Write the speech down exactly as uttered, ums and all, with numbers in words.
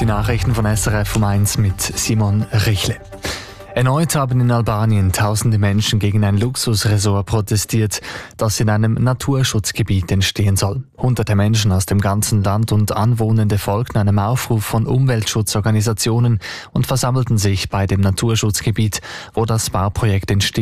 Die Nachrichten von S R F um eins mit Simon Richle. Erneut haben in Albanien tausende Menschen gegen ein Luxusresort protestiert, das in einem Naturschutzgebiet entstehen soll. Hunderte Menschen aus dem ganzen Land und Anwohnende folgten einem Aufruf von Umweltschutzorganisationen und versammelten sich bei dem Naturschutzgebiet, wo das Bauprojekt entsteht.